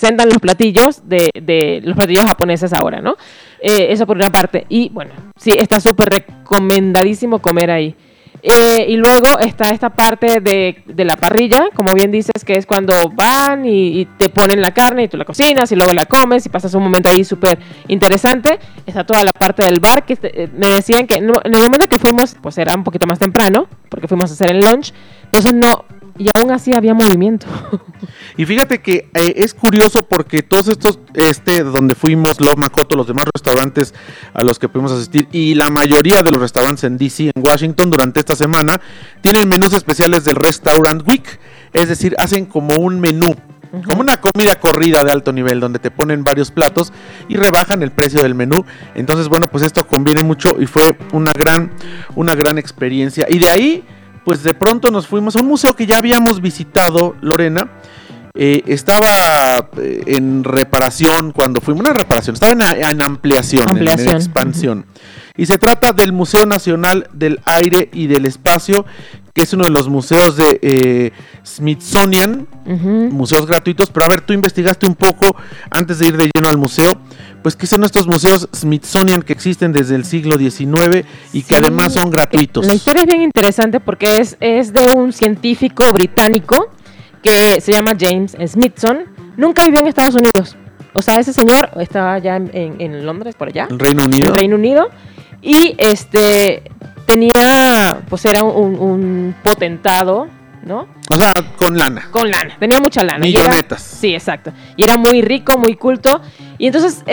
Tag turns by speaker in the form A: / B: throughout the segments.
A: presentan los platillos de los platillos japoneses ahora, ¿no? Eso por una parte. Y bueno, sí, está súper recomendadísimo comer ahí. Y luego está esta parte de la parrilla, como bien dices, que es cuando van y te ponen la carne y tú la cocinas y luego la comes y pasas un momento ahí súper interesante. Está toda la parte del bar, que me decían que en el momento que fuimos, pues era un poquito más temprano, porque fuimos a hacer el lunch, entonces no, y aún así había movimiento.
B: Y fíjate que es curioso porque todos estos, donde fuimos, Love Makoto, los demás restaurantes a los que pudimos asistir, y la mayoría de los restaurantes en DC, en Washington, durante esta semana, tienen menús especiales del Restaurant Week, es decir, hacen como un menú, como una comida corrida de alto nivel, donde te ponen varios platos y rebajan el precio del menú. Entonces, bueno, pues esto conviene mucho y fue una gran experiencia. Y de ahí, pues de pronto nos fuimos a un museo que ya habíamos visitado, Lorena. Estaba en reparación cuando fuimos, una reparación, estaba en ampliación. En expansión. Y se trata del Museo Nacional del Aire y del Espacio, que es uno de los museos de Smithsonian, museos gratuitos. Pero a ver, tú investigaste un poco antes de ir de lleno al museo, pues qué son estos museos Smithsonian que existen desde el siglo XIX y que además son gratuitos.
A: La historia es bien interesante porque es de un científico británico que se llama James Smithson. Nunca vivió en Estados Unidos. O sea, ese señor estaba ya en Londres, por allá.
B: ¿En Reino Unido?
A: En Reino Unido. Y tenía, pues era un potentado, ¿no?
B: O sea, con lana.
A: Con lana, tenía mucha lana.
B: Millonetas.
A: Sí, exacto. Y era muy rico, muy culto. Y entonces,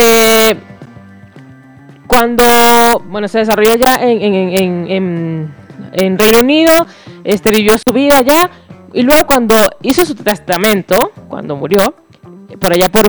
A: cuando, bueno, se desarrolló ya en Reino Unido, vivió su vida allá. Y luego cuando hizo su testamento, cuando murió, por allá por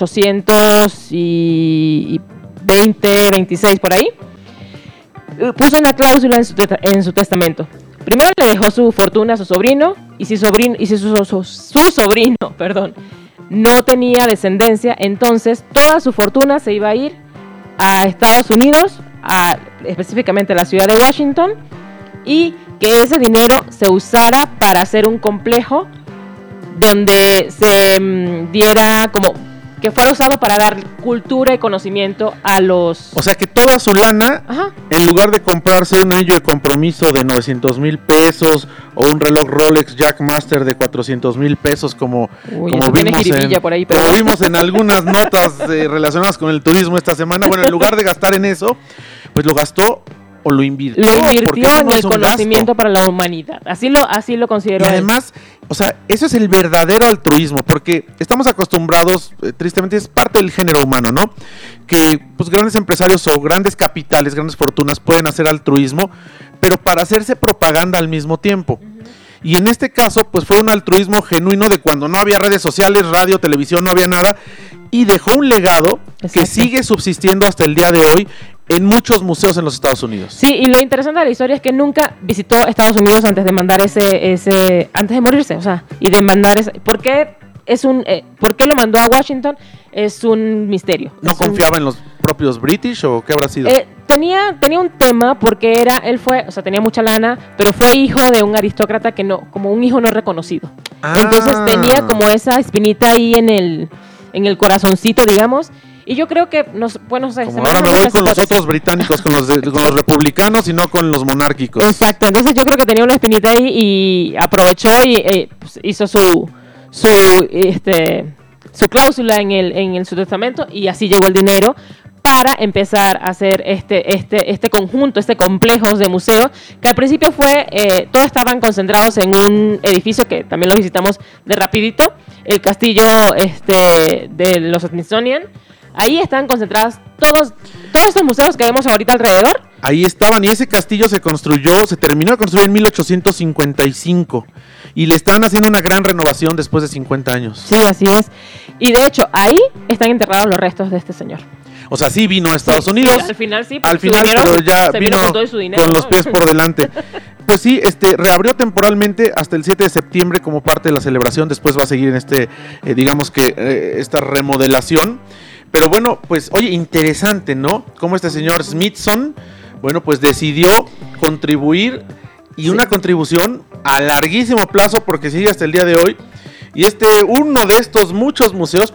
A: 1820, 26, por ahí, puso una cláusula en su testamento. Primero le dejó su fortuna a su sobrino, y si su sobrino, no tenía descendencia, entonces toda su fortuna se iba a ir a Estados Unidos, específicamente a la ciudad de Washington, y que ese dinero se usara para hacer un complejo donde se diera como que fuera usado para dar cultura y conocimiento a los...
B: O sea que toda su lana, en lugar de comprarse un anillo de compromiso de 900,000 pesos o un reloj Rolex Jackmaster de 400,000 pesos como vimos en algunas notas relacionadas con el turismo esta semana, bueno, en lugar de gastar en eso, pues lo gastó o lo invirtió
A: en el conocimiento para la humanidad. Así lo considero.
B: Y además, o sea, eso es el verdadero altruismo, porque estamos acostumbrados, tristemente es parte del género humano, ¿no? Que pues grandes empresarios o grandes capitales, grandes fortunas pueden hacer altruismo, pero para hacerse propaganda al mismo tiempo. Y en este caso, pues fue un altruismo genuino de cuando no había redes sociales, radio, televisión, no había nada, y dejó un legado que sigue subsistiendo hasta el día de hoy en muchos museos en los Estados Unidos.
A: Sí, y lo interesante de la historia es que nunca visitó Estados Unidos antes de mandar antes de morirse, o sea, y de mandar ¿por qué lo mandó a Washington? Es un misterio.
B: ¿No confiaba en los propios British o qué habrá sido?
A: Tenía un tema porque tenía mucha lana, pero fue hijo de un aristócrata como un hijo no reconocido. Entonces tenía como esa espinita ahí en el corazoncito, digamos. Y yo creo que
B: ahora me voy con los otros británicos, con los republicanos y no con los monárquicos.
A: Exacto, entonces yo creo que tenía una espinita ahí y aprovechó y pues hizo su cláusula en su testamento, y así llegó el dinero para empezar a hacer este conjunto, este complejo de museos, que al principio todos estaban concentrados en un edificio que también lo visitamos de rapidito, el castillo de los Smithsonian. Ahí están concentrados todos estos museos que vemos ahorita alrededor.
B: Ahí estaban, y ese castillo se terminó de construir en 1855. Y le están haciendo una gran renovación después de 50 años.
A: Sí, así es. Y de hecho, ahí están enterrados los restos de este señor.
B: O sea, sí vino a Estados Unidos.
A: Sí, al final sí.
B: Al final, pero ya vino con todo su dinero, con los pies por delante. Pues sí, reabrió temporalmente hasta el 7 de septiembre como parte de la celebración. Después va a seguir en esta remodelación. Pero bueno, pues oye, interesante, ¿no? Cómo este señor Smithson, bueno, pues decidió contribuir, y una contribución a larguísimo plazo, porque sigue hasta el día de hoy. Y uno de estos muchos museos,